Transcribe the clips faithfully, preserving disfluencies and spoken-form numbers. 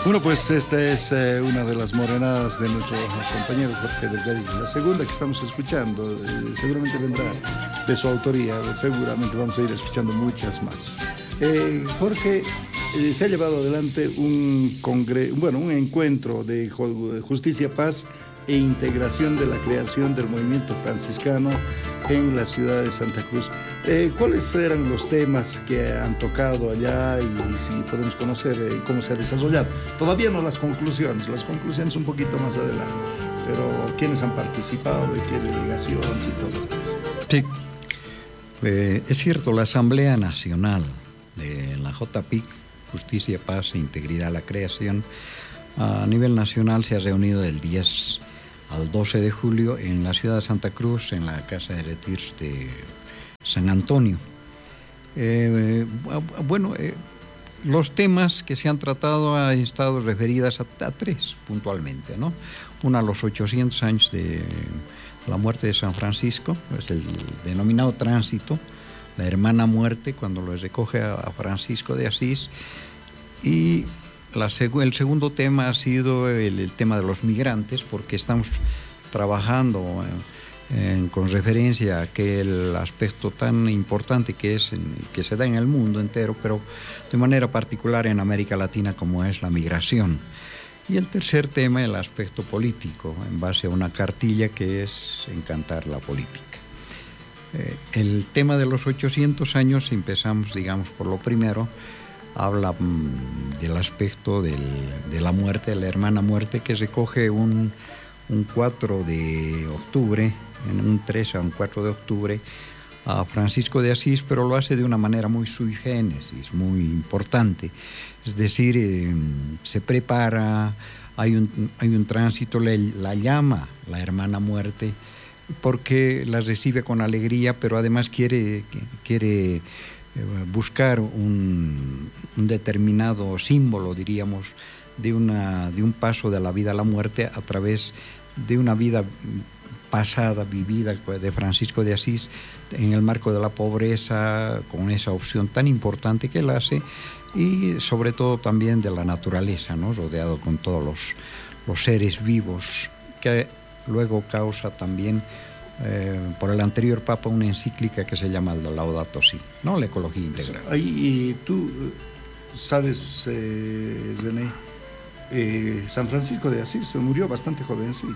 Bueno, pues esta es eh, una de las morenadas de nuestro compañero Jorge Delgadillo. La segunda que estamos escuchando eh, seguramente vendrá de su autoría, seguramente vamos a ir escuchando muchas más. Eh, Jorge, eh, se ha llevado adelante un, congre bueno, un encuentro de justicia, paz e integración de la creación del movimiento franciscano en la ciudad de Santa Cruz. Eh, ¿Cuáles eran los temas que han tocado allá y, y si podemos conocer eh, cómo se ha desarrollado? Todavía no las conclusiones, las conclusiones un poquito más adelante, pero ¿quiénes han participado, de qué delegaciones y todo eso? Sí, eh, es cierto, la Asamblea Nacional de la J P I C, Justicia, Paz e Integridad a la Creación, a nivel nacional se ha reunido del diez al doce de julio en la ciudad de Santa Cruz, en la Casa de Retiros de San Antonio. Eh, bueno, eh, los temas que se han tratado han estado referidas a, a tres puntualmente, ¿no? Una, los ochocientos años de la muerte de San Francisco, es el denominado tránsito, la hermana muerte, cuando lo recoge a, a Francisco de Asís, y La seg el segundo tema ha sido el, el tema de los migrantes, porque estamos trabajando eh, en, con referencia a aquel aspecto tan importante que, es en, que se da en el mundo entero, pero de manera particular en América Latina, como es la migración. Y el tercer tema, el aspecto político, en base a una cartilla que es Encantar la política. Eh, el tema de los ochocientos años, empezamos, digamos, por lo primero. Habla mmm, del aspecto del, de la muerte, de la hermana muerte, que recoge un, un cuatro de octubre, en un tres a un cuatro de octubre, a Francisco de Asís, pero lo hace de una manera muy sui generis, muy importante. Es decir, eh, se prepara, hay un, hay un tránsito, le, la llama la hermana muerte, porque la recibe con alegría, pero además quiere... quiere buscar un, un determinado símbolo, diríamos, de, una, de un paso de la vida a la muerte a través de una vida pasada, vivida de Francisco de Asís en el marco de la pobreza, con esa opción tan importante que él hace, y sobre todo también de la naturaleza, ¿no? Rodeado con todos los, los seres vivos, que luego causa también Eh, por el anterior Papa una encíclica que se llama Laudato Si, ¿no? La ecología integral. Ahí tú sabes, eh, René, eh, San Francisco de Asís murió bastante jovencito,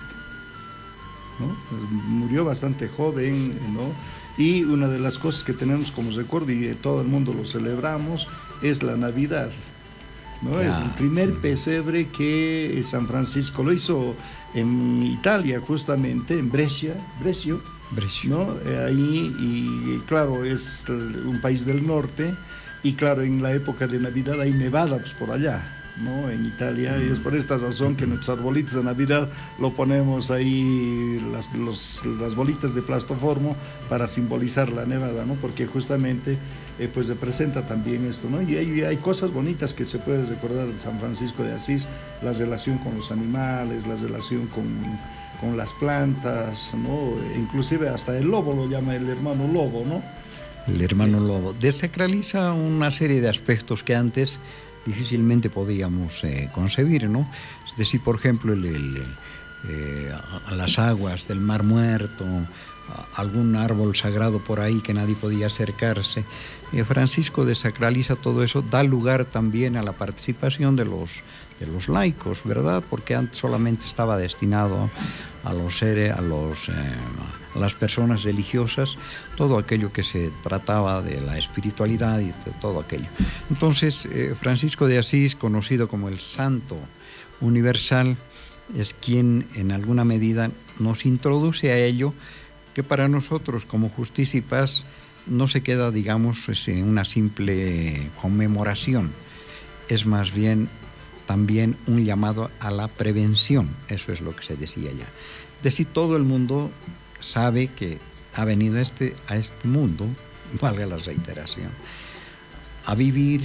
¿no? Murió bastante joven, ¿no? Y una de las cosas que tenemos como recuerdo, y todo el mundo lo celebramos, es la Navidad, ¿no? Ya. Es el primer pesebre que San Francisco lo hizo en Italia, justamente, en Brescia, Brescio, Brescio. ¿No? Eh, ahí, y claro, es un país del norte, y claro, en la época de Navidad hay nevadas por allá, ¿no? En Italia, y es por esta razón que nuestros arbolitos de Navidad lo ponemos ahí, las, los, las bolitas de plastoformo, para simbolizar la nevada, ¿no? Porque justamente eh, pues representa también esto, ¿no? Y hay, hay cosas bonitas que se puede recordar de San Francisco de Asís, la relación con los animales, la relación con, con las plantas, ¿no? Inclusive hasta el lobo lo llama el hermano lobo, ¿no? El hermano lobo. Desacraliza una serie de aspectos que antes difícilmente podíamos eh, concebir, ¿no? Es decir, por ejemplo, el, el, eh, a las aguas del Mar Muerto, a algún árbol sagrado por ahí que nadie podía acercarse. Eh, Francisco desacraliza todo eso, da lugar también a la participación de los, de los laicos, ¿verdad? Porque antes solamente estaba destinado a los seres, a los... Eh, a las personas religiosas, todo aquello que se trataba de la espiritualidad y de todo aquello. Entonces, eh, Francisco de Asís, conocido como el Santo Universal, es quien en alguna medida nos introduce a ello, que para nosotros como Justicia y Paz no se queda, digamos, en una simple conmemoración, es más bien también un llamado a la prevención, eso es lo que se decía ya. Es decir, todo el mundo sabe que ha venido este, a este mundo, valga la reiteración, a vivir,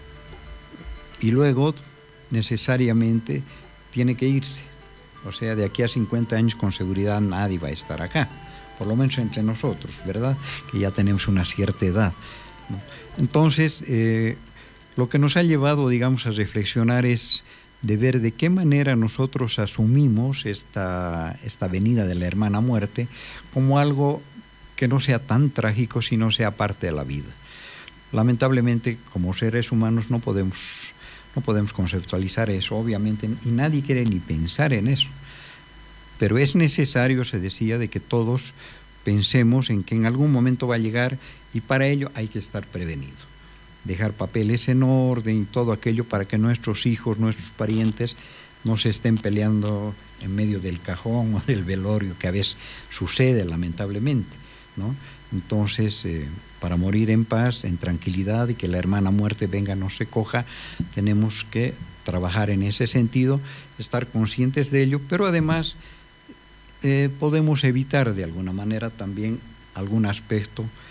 y luego necesariamente tiene que irse. O sea, de aquí a cincuenta años con seguridad nadie va a estar acá, por lo menos entre nosotros, ¿verdad? Que ya tenemos una cierta edad, ¿no? Entonces, eh, lo que nos ha llevado, digamos, a reflexionar es de ver de qué manera nosotros asumimos esta, esta venida de la hermana muerte como algo que no sea tan trágico, sino sea parte de la vida. Lamentablemente, como seres humanos no podemos, no podemos conceptualizar eso, obviamente, y nadie quiere ni pensar en eso. Pero es necesario, se decía, de que todos pensemos en que en algún momento va a llegar, y para ello hay que estar prevenido. Dejar papeles en orden y todo aquello para que nuestros hijos, nuestros parientes no se estén peleando en medio del cajón o del velorio, que a veces sucede lamentablemente, ¿no? Entonces, eh, para morir en paz, en tranquilidad, y que la hermana muerte venga, no se coja, tenemos que trabajar en ese sentido, estar conscientes de ello, pero además eh, podemos evitar de alguna manera también algún aspecto